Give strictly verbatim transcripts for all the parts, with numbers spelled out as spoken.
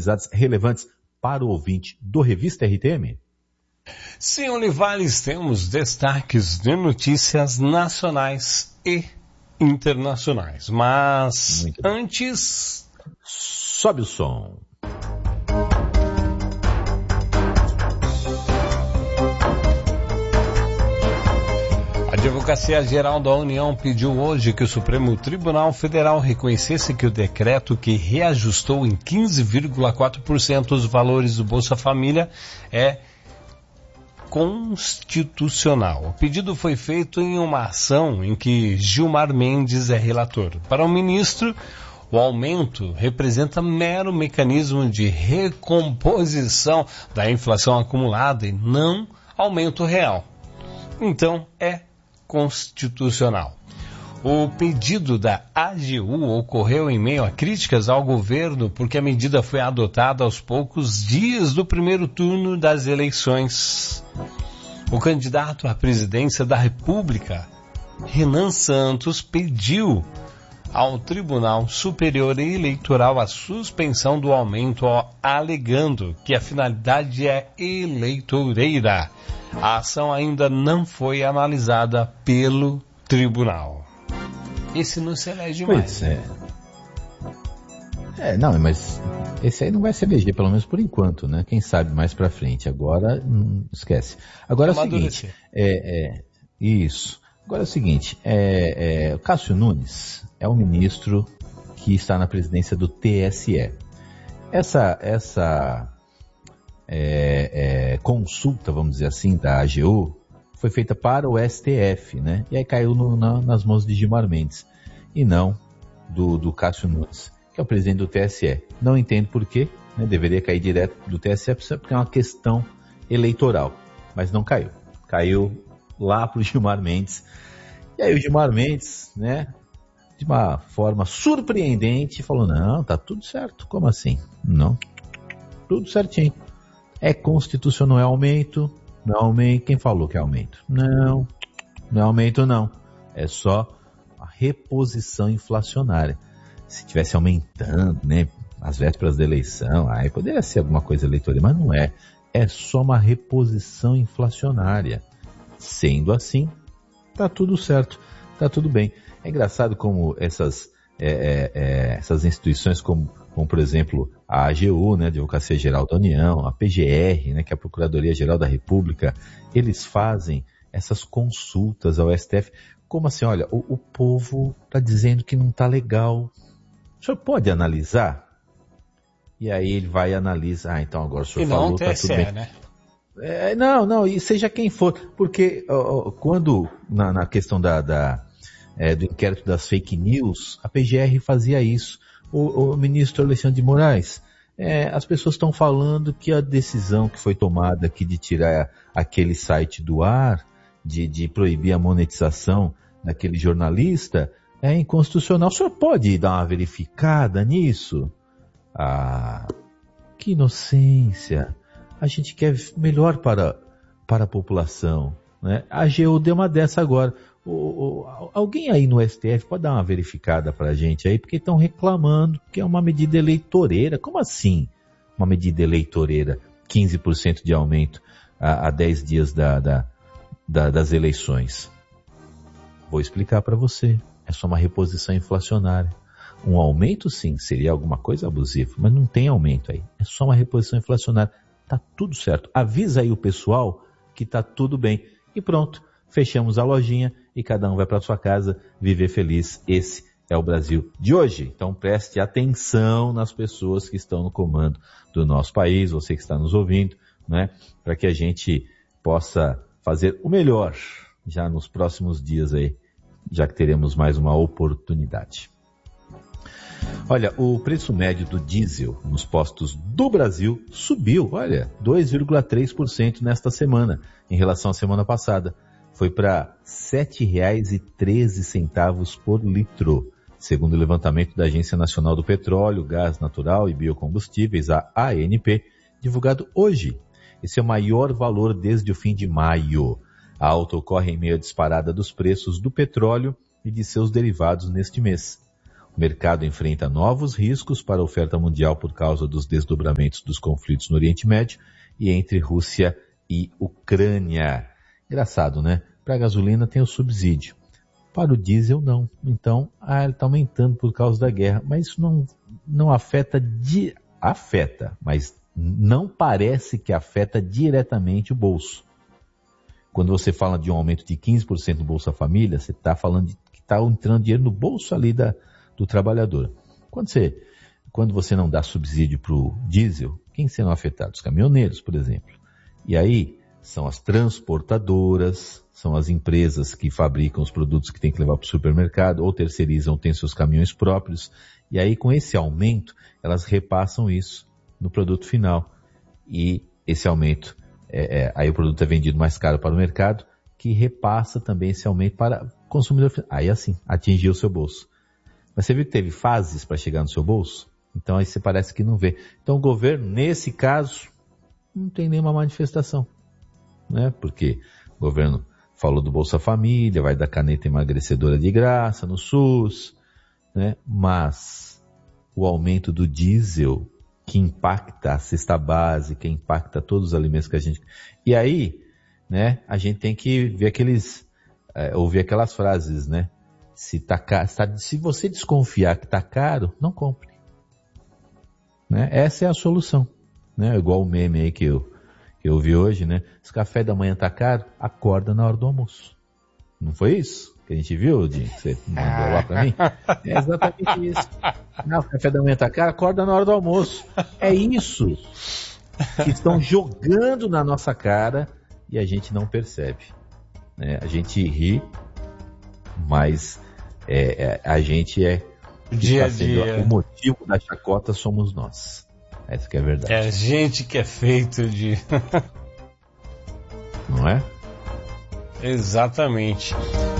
atualizadas, relevantes para o ouvinte do Revista R T M? Sim, Olivares, temos destaques de notícias nacionais e internacionais. Mas antes, sobe o som. A Advocacia Geral da União pediu hoje que o Supremo Tribunal Federal reconhecesse que o decreto que reajustou em quinze vírgula quatro por cento os valores do Bolsa Família é constitucional. O pedido foi feito em uma ação em que Gilmar Mendes é relator. Para o ministro, o aumento representa mero mecanismo de recomposição da inflação acumulada e não aumento real. Então, é constitucional. O pedido da A G U ocorreu em meio a críticas ao governo porque a medida foi adotada aos poucos dias do primeiro turno das eleições. O candidato à presidência da República, Renan Santos, pediu ao Tribunal Superior Eleitoral a suspensão do aumento, alegando que a finalidade é eleitoreira. A ação ainda não foi analisada pelo tribunal. Esse não se elege mais. Pois é. É, não, mas esse aí não vai se eleger, pelo menos por enquanto, né? Quem sabe mais pra frente. Agora, hum, esquece. Agora é o seguinte, é, é, isso. Agora é o seguinte, é, é, o Cássio Nunes é o ministro que está na presidência do T S E. Essa, essa é, é, consulta, vamos dizer assim, da A G U, foi feita para o S T F, né? E aí caiu no, na, nas mãos de Gilmar Mendes, e não do, do Cássio Nunes, que é o presidente do T S E. Não entendo por quê, né? Deveria cair direto do T S E, porque é uma questão eleitoral, mas não caiu. Caiu lá para o Gilmar Mendes. E aí o Gilmar Mendes, né, de uma forma surpreendente, falou, não, tá tudo certo. Como assim? Não, tudo certinho. É constitucional, é aumento, não é aumento. Quem falou que é aumento? Não, não é aumento não. É só a reposição inflacionária. Se tivesse aumentando, né, as vésperas da eleição, aí poderia ser alguma coisa eleitoral, mas não é. É só uma reposição inflacionária. Sendo assim, tá tudo certo, tá tudo bem. É engraçado como essas, é, é, é, essas instituições, como, como por exemplo a A G U, né, a Advocacia Geral da União, a P G R, né, que é a Procuradoria Geral da República, eles fazem essas consultas ao S T F. Como assim, olha, o, o povo está dizendo que não está legal. O senhor pode analisar? E aí ele vai e analisa. Ah, então agora o senhor e falou, não tá tudo bem. né? É, não, não, e seja quem for, porque ó, quando, na, na questão da, da, é, do inquérito das fake news, a P G R fazia isso. O, o ministro Alexandre de Moraes, é, as pessoas estão falando que a decisão que foi tomada aqui de tirar aquele site do ar, de, de proibir a monetização daquele jornalista, é inconstitucional. O senhor pode dar uma verificada nisso? Ah, que inocência! A gente quer melhor para, para a população, né? A A G U deu uma dessa agora. O, o, alguém aí no S T F pode dar uma verificada para a gente aí, porque estão reclamando que é uma medida eleitoreira. Como assim uma medida eleitoreira? quinze por cento de aumento a, a dez dias da, da, da, das eleições. Vou explicar para você. É só uma reposição inflacionária. Um aumento, sim, seria alguma coisa abusiva, mas não tem aumento aí. É só uma reposição inflacionária. Tá tudo certo. Avisa aí o pessoal que tá tudo bem. E pronto, fechamos a lojinha e cada um vai para sua casa viver feliz. Esse é o Brasil de hoje. Então preste atenção nas pessoas que estão no comando do nosso país, você que está nos ouvindo, né? Para que a gente possa fazer o melhor já nos próximos dias aí, já que teremos mais uma oportunidade. Olha, o preço médio do diesel nos postos do Brasil subiu, olha, dois vírgula três por cento nesta semana, em relação à semana passada. Foi para sete reais e treze centavos por litro, segundo o levantamento da Agência Nacional do Petróleo, Gás Natural e Biocombustíveis, a A N P, divulgado hoje. Esse é o maior valor desde o fim de maio. A alta ocorre em meio à disparada dos preços do petróleo e de seus derivados neste mês. O mercado enfrenta novos riscos para a oferta mundial por causa dos desdobramentos dos conflitos no Oriente Médio e entre Rússia e Ucrânia. Engraçado, né? Para a gasolina tem o subsídio. Para o diesel, não. Então, ah, ele está aumentando por causa da guerra. Mas isso não, não afeta... Di... Afeta, mas não parece que afeta diretamente o bolso. Quando você fala de um aumento de quinze por cento no Bolsa Família, você está falando de que está entrando dinheiro no bolso ali da, do trabalhador. Quando você, quando você não dá subsídio para o diesel, quem serão afetados? Os caminhoneiros, por exemplo. E aí são as transportadoras, são as empresas que fabricam os produtos que tem que levar para o supermercado, ou terceirizam, ou têm seus caminhões próprios. E aí com esse aumento, elas repassam isso no produto final. E esse aumento, é, é, aí o produto é vendido mais caro para o mercado, que repassa também esse aumento para o consumidor final. Aí assim, atingiu o seu bolso. Mas você viu que teve fases para chegar no seu bolso? Então aí você parece que não vê. Então o governo, nesse caso, não tem nenhuma manifestação, né? Porque o governo falou do Bolsa Família, vai dar caneta emagrecedora de graça no SUS, né? Mas o aumento do diesel, que impacta a cesta básica, impacta todos os alimentos que a gente... E aí, né, a gente tem que ver aqueles... É, ouvir aquelas frases, né? Se, tá caro, se você desconfiar que está caro, não compre. Né? Essa é a solução. Né? Igual o meme aí que eu, que eu vi hoje, né? Se o café da manhã está caro, acorda na hora do almoço. Não foi isso que a gente viu, Dinho? Que você mandou lá para mim? É exatamente isso. Não, o café da manhã está caro, acorda na hora do almoço. É isso que estão jogando na nossa cara e a gente não percebe. Né? A gente ri, mas é, é, a gente é... Dia a dia. O motivo da chacota somos nós. Essa que é a verdade. É a gente que é feito de... Não é? Exatamente.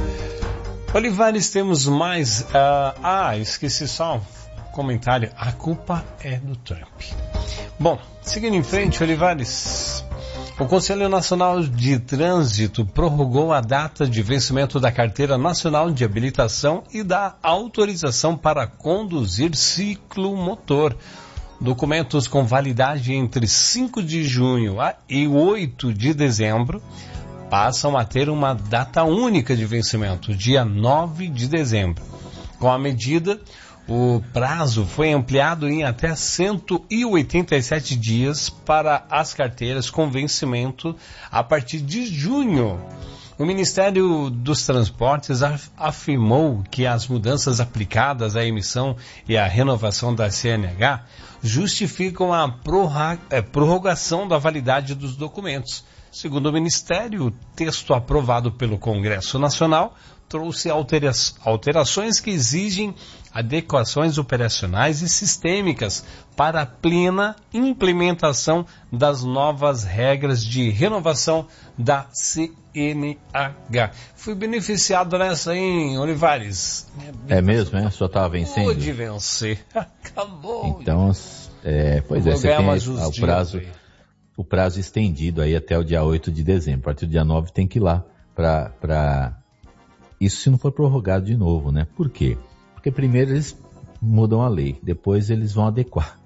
Olivares, temos mais... Uh, ah, esqueci só um comentário. A culpa é do Trump. Bom, seguindo em frente, Olivares... O Conselho Nacional de Trânsito prorrogou a data de vencimento da Carteira Nacional de Habilitação e da autorização para conduzir ciclomotor. Documentos com validade entre cinco de junho e oito de dezembro passam a ter uma data única de vencimento, dia nove de dezembro. Com a medida, o prazo foi ampliado em até cento e oitenta e sete dias para as carteiras com vencimento a partir de junho. O Ministério dos Transportes af- afirmou que as mudanças aplicadas à emissão e à renovação da C N H justificam a prorra- eh, prorrogação da validade dos documentos. Segundo o Ministério, o texto aprovado pelo Congresso Nacional trouxe altera- alterações que exigem adequações operacionais e sistêmicas para a plena implementação das novas regras de renovação da C N H. Fui beneficiado nessa, hein, Olivares? É mesmo, é? Só estava vencendo? Pôde vencer. Acabou. Então, é, pois é, você tem o prazo, o prazo estendido aí até o dia oito de dezembro. A partir do dia nove tem que ir lá para... Pra... Isso se não for prorrogado de novo, né? Por quê? Porque primeiro eles mudam a lei, depois eles vão adequar.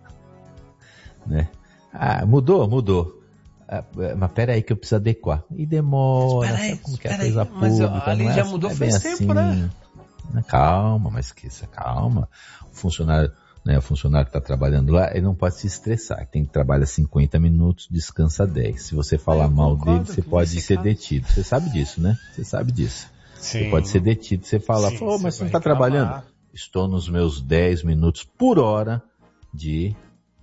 Né? Ah, mudou? Mudou. Ah, mas pera aí que eu preciso adequar. E demora, sabe aí, como que é a coisa pública? Mas a lei já é, mudou é faz tempo, assim, né? Calma, mas esqueça, calma. O funcionário, né, o funcionário que está trabalhando lá, ele não pode se estressar. Tem que trabalhar cinquenta minutos, descansa dez. Se você falar mal dele, você pode ser detido. Você sabe disso, né? Você sabe disso. Sim. Você pode ser detido. Você fala, oh, mas você não está trabalhando? Estou nos meus dez minutos por hora de,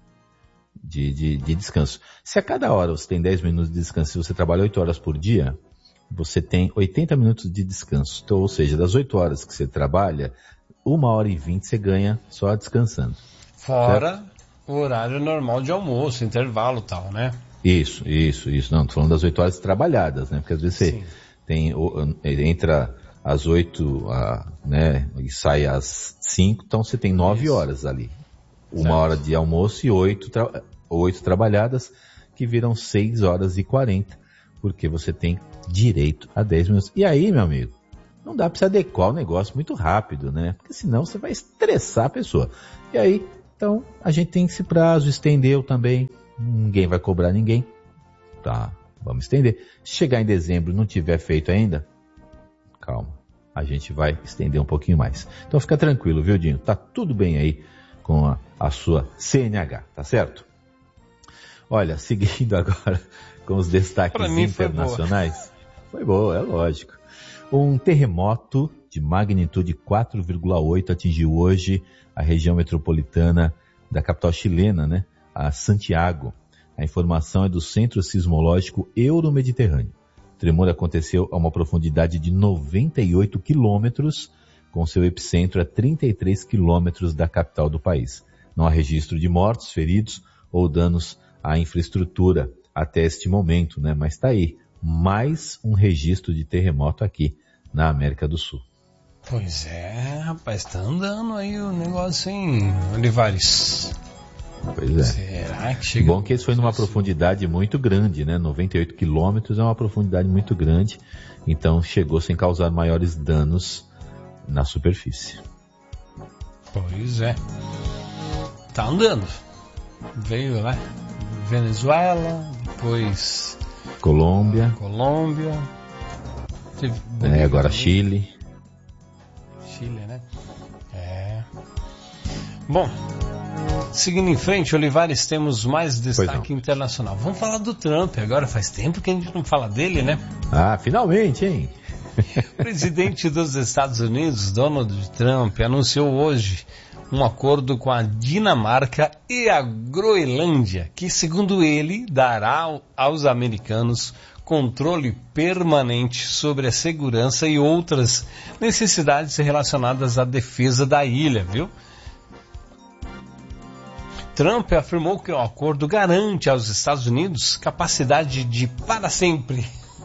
de, de, de descanso. Se a cada hora você tem dez minutos de descanso, se você trabalha oito horas por dia, você tem oitenta minutos de descanso. Então, ou seja, das oito horas que você trabalha, uma hora e vinte você ganha só descansando. Fora certo? O horário normal de almoço, intervalo e tal, né? Isso, isso, isso. Não, estou falando das oito horas trabalhadas, né? Porque às vezes Sim. você tem, entra às oito, né, e sai às cinco, então você tem nove Isso. horas ali. Uma certo. Hora de almoço e oito, tra- oito trabalhadas, que viram seis horas e quarenta, porque você tem direito a dez minutos. E aí, meu amigo, não dá para se adequar ao negócio muito rápido, né? Porque senão você vai estressar a pessoa. E aí, então, a gente tem esse prazo, estendeu também, ninguém vai cobrar ninguém. Tá, vamos estender. Se chegar em dezembro e não tiver feito ainda, calma, a gente vai estender um pouquinho mais. Então fica tranquilo, viu, Dinho? Tá tudo bem aí com a, a sua C N H, tá certo? Olha, seguindo agora com os destaques internacionais. Foi boa, é lógico. Um terremoto de magnitude quatro vírgula oito atingiu hoje a região metropolitana da capital chilena, né? A Santiago. A informação é do Centro Sismológico Euromediterrâneo. O tremor aconteceu a uma profundidade de noventa e oito quilômetros, com seu epicentro a trinta e três quilômetros da capital do país. Não há registro de mortos, feridos ou danos à infraestrutura até este momento, né? Mas está aí, mais um registro de terremoto aqui na América do Sul. Pois é, rapaz, tá andando aí o negócio, hein, Olivares? Pois é. Será que chega? Bom que esse foi numa profundidade muito grande, né? noventa e oito quilômetros é uma profundidade muito grande, então chegou sem causar maiores danos na superfície. Pois é. Tá andando. Veio lá, Venezuela, depois Colômbia. Colômbia. Teve é, agora Chile. Chile, né? É. Bom, seguindo em frente, Olivares, temos mais destaque internacional. Vamos falar do Trump agora. Faz tempo que a gente não fala dele, né? Ah, finalmente, hein? O presidente dos Estados Unidos, Donald Trump, anunciou hoje um acordo com a Dinamarca e a Groenlândia, que, segundo ele, dará aos americanos controle permanente sobre a segurança e outras necessidades relacionadas à defesa da ilha, viu? Trump afirmou que o acordo garante aos Estados Unidos capacidade de, para sempre,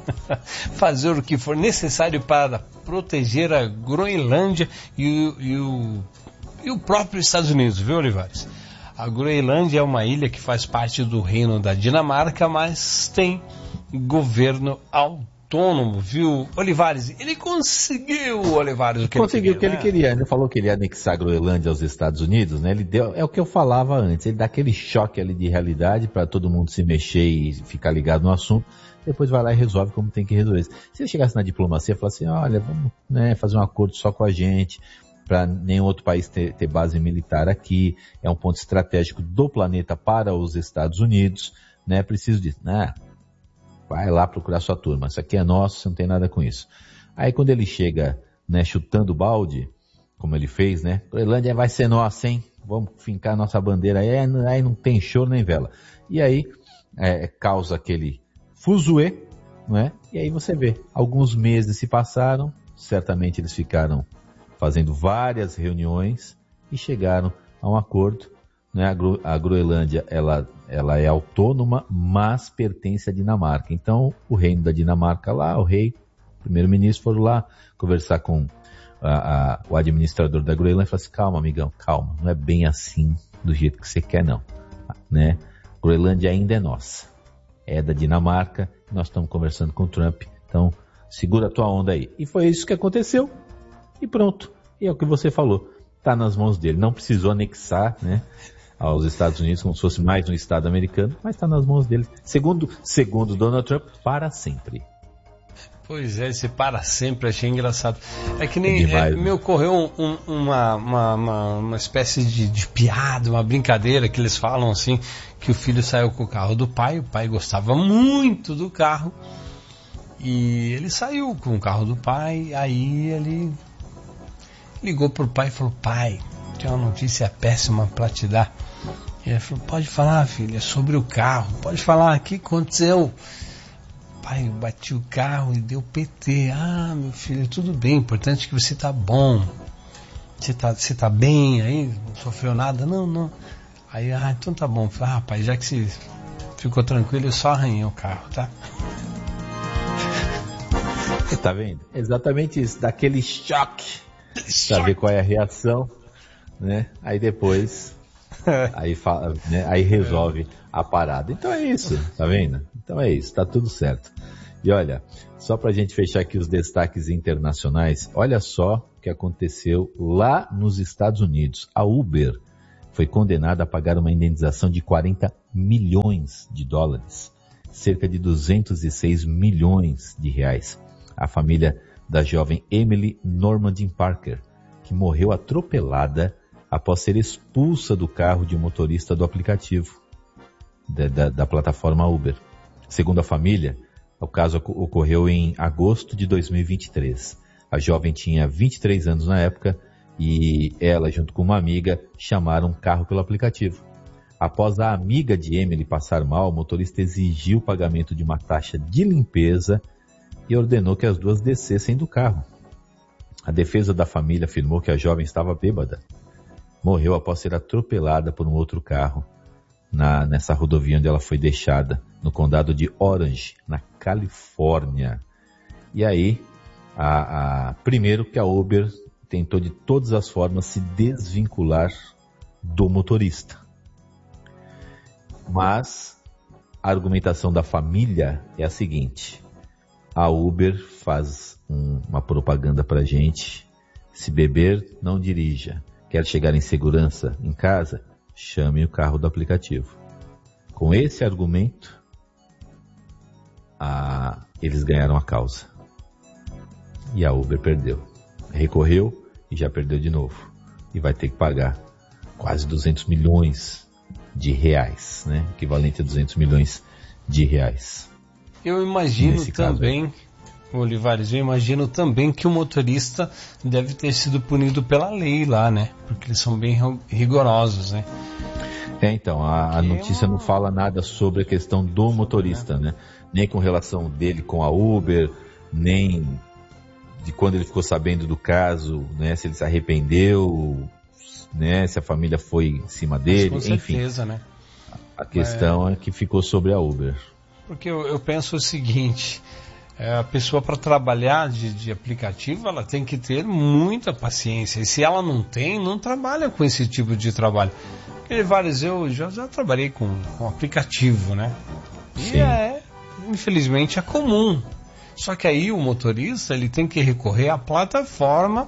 fazer o que for necessário para proteger a Groenlândia e o, e o, e o próprio Estados Unidos, viu, Olivares? A Groenlândia é uma ilha que faz parte do reino da Dinamarca, mas tem governo autônomo, viu, Olivares? Ele conseguiu, Olivares, o que conseguiu ele queria, o que né? ele queria. Ele falou que ele ia anexar a Groenlândia aos Estados Unidos, né? Ele deu, é o que eu falava antes, ele dá aquele choque ali de realidade para todo mundo se mexer e ficar ligado no assunto. Depois vai lá e resolve como tem que resolver. Se ele chegasse na diplomacia e falasse assim, olha, vamos, né, fazer um acordo só com a gente, para nenhum outro país ter, ter base militar aqui, é um ponto estratégico do planeta para os Estados Unidos, né? Preciso disso, né? Vai lá procurar sua turma, isso aqui é nosso, você não tem nada com isso. Aí quando ele chega, né, chutando o balde, como ele fez, né? Groenlândia vai ser nossa, hein? Vamos fincar nossa bandeira aí, aí não tem choro nem vela. E aí é, causa aquele fuzuê, não é? E aí você vê, alguns meses se passaram, certamente eles ficaram fazendo várias reuniões e chegaram a um acordo, né? A, Gro- a Groenlândia, ela, ela é autônoma, mas pertence à Dinamarca. Então, o reino da Dinamarca lá, o rei, o primeiro-ministro foram lá conversar com a, a, o administrador da Groenlândia e falaram assim, calma, amigão, calma, não é bem assim do jeito que você quer, não, né? Groenlândia ainda é nossa. É da Dinamarca, nós estamos conversando com o Trump, então segura a tua onda aí. E foi isso que aconteceu, e pronto. E é o que você falou, está nas mãos dele. Não precisou anexar, né, aos Estados Unidos como se fosse mais um estado americano, mas está nas mãos dele. Segundo, segundo Donald Trump, para sempre. Pois é, esse para sempre, achei engraçado. É que nem, É demais, é, né? me ocorreu um, uma, uma, uma, uma espécie de, de piada, uma brincadeira que eles falam assim, que o filho saiu com o carro do pai, o pai gostava muito do carro, e ele saiu com o carro do pai, aí ele ligou pro pai e falou, pai, tem uma notícia péssima para te dar. E ele falou, pode falar, filho, é sobre o carro, pode falar, o que aconteceu? Pai, eu bati o carro e deu P T. Ah, meu filho, tudo bem, importante que você tá bom. Você tá, você tá bem aí? Não sofreu nada? Não, não. Aí, ah, então tá bom. Ah, pai, já que você ficou tranquilo, eu só arranhei o carro, tá? Você tá vendo? Exatamente isso, daquele choque. Pra ver qual é a reação, né? Aí depois, aí, fala, né? Aí resolve a parada. Então é isso, tá vendo? Então é isso, tá tudo certo. E olha, só para a gente fechar aqui os destaques internacionais, olha só o que aconteceu lá nos Estados Unidos. A Uber foi condenada a pagar uma indenização de quarenta milhões de dólares, cerca de duzentos e seis milhões de reais. A família da jovem Emily Normandin Parker, que morreu atropelada após ser expulsa do carro de um motorista do aplicativo da, da, da plataforma Uber. Segundo a família, o caso ocorreu em agosto de dois mil e vinte e três. A jovem tinha vinte e três anos na época e ela, junto com uma amiga, chamaram um carro pelo aplicativo. Após a amiga de Emily passar mal, o motorista exigiu o pagamento de uma taxa de limpeza e ordenou que as duas descessem do carro. A defesa da família afirmou que a jovem estava bêbada. Morreu após ser atropelada por um outro carro na, nessa rodovia onde ela foi deixada, no condado de Orange, na Califórnia. E aí, a, a, primeiro que a Uber tentou de todas as formas se desvincular do motorista. Mas a argumentação da família é a seguinte: a Uber faz um, uma propaganda pra gente: se beber, não dirija. Quer chegar em segurança em casa? Chame o carro do aplicativo. Com esse argumento, a, eles ganharam a causa. E a Uber perdeu. Recorreu e já perdeu de novo. E vai ter que pagar quase duzentos milhões de reais, né? Equivalente a duzentos milhões de reais. Eu imagino também, Olivares, eu imagino também que o motorista deve ter sido punido pela lei lá, né? Porque eles são bem rigorosos, né? É, então, a, a notícia não fala nada sobre a questão do motorista, né? Nem com relação dele com a Uber, nem de quando ele ficou sabendo do caso, né? Se ele se arrependeu, né? Se a família foi em cima dele, com certeza, enfim. Né? A questão é... é que ficou sobre a Uber. Porque eu, eu penso o seguinte, é, a pessoa para trabalhar de, de aplicativo, ela tem que ter muita paciência. E se ela não tem, não trabalha com esse tipo de trabalho. Porque vários, eu já, já trabalhei com, com aplicativo, né? E Sim. é, infelizmente, é comum. Só que aí o motorista, ele tem que recorrer à plataforma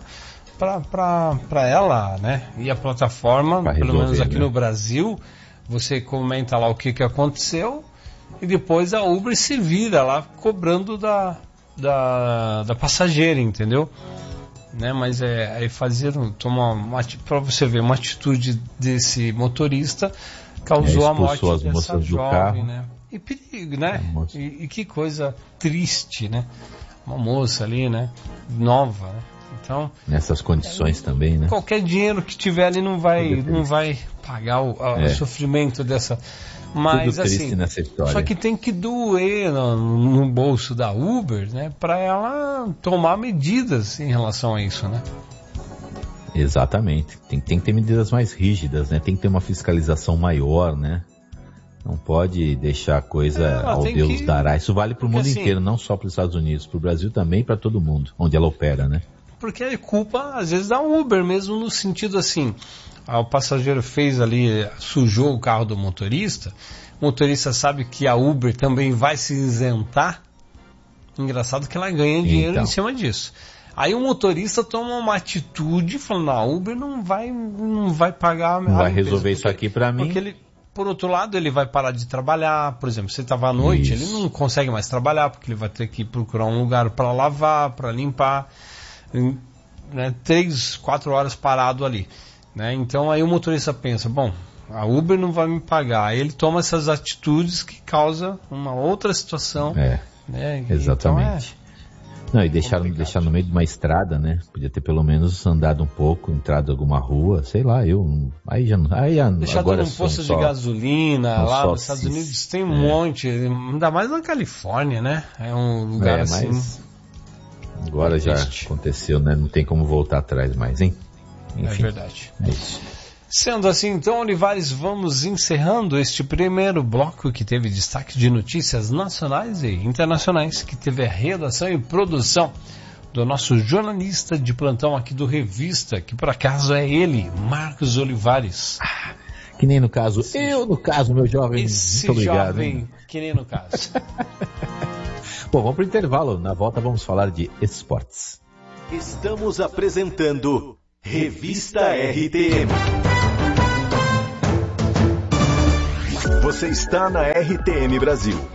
para ela, né? E a plataforma, pra pelo resolver, menos aqui né? no Brasil, você comenta lá o que, que aconteceu e depois a Uber se vira lá cobrando da, da, da passageira, entendeu? Né? Mas é, é fazer, tomar uma, para você ver, uma atitude desse motorista causou é, a morte as dessa jovem, carro. né? E perigo, né? É, e, e que coisa triste, né? Uma moça ali, né? Nova, né? Então, nessas condições é, também, né? Qualquer dinheiro que tiver ali não vai, não vai pagar o, a, é. o sofrimento dessa. Mas Tudo triste assim, nessa história. Só que tem que doer no, no bolso da Uber, né? Para ela tomar medidas em relação a isso, né? Exatamente. Tem, tem que ter medidas mais rígidas, né? Tem que ter uma fiscalização maior, né? Não pode deixar a coisa é, ao Deus que... dará. Isso vale para o mundo assim, inteiro, não só para os Estados Unidos, para o Brasil também e para todo mundo, onde ela opera, né? Porque é culpa, às vezes, da Uber mesmo, no sentido assim, ah, o passageiro fez ali, sujou o carro do motorista, o motorista sabe que a Uber também vai se isentar, engraçado que ela ganha dinheiro então. em cima disso. Aí o motorista toma uma atitude, falando, a Uber não vai, não vai pagar... Não vai resolver isso aqui para mim. Porque ele, por outro lado, ele vai parar de trabalhar, por exemplo, você estava à noite, isso. ele não consegue mais trabalhar, porque ele vai ter que procurar um lugar para lavar, para limpar... Né, três, quatro horas parado ali, né? Então aí o motorista pensa, bom, a Uber não vai me pagar, aí ele toma essas atitudes que causam uma outra situação, é, né? Exatamente. Então é não, e deixar, deixar no meio de uma estrada, né? Podia ter pelo menos andado um pouco, entrado em alguma rua, sei lá, eu aí já aí deixar agora num posto de só, gasolina lá nos Estados Unidos tem um é. monte, ainda mais na Califórnia, né? É um lugar é, assim. Mas... Agora já aconteceu, né? Não tem como voltar atrás mais, hein? Enfim, é verdade. É isso. Sendo assim, então, Olivares, vamos encerrando este primeiro bloco que teve destaque de notícias nacionais e internacionais, que teve a redação e produção do nosso jornalista de plantão aqui do Revista, que por acaso é ele, Marcos Olivares. Ah, que nem no caso, Esse... eu no caso, meu jovem. Esse Muito obrigado, jovem, hein? que nem no caso. Bom, vamos para o intervalo. Na volta vamos falar de esportes. Estamos apresentando Revista R T M. Você está na R T M Brasil.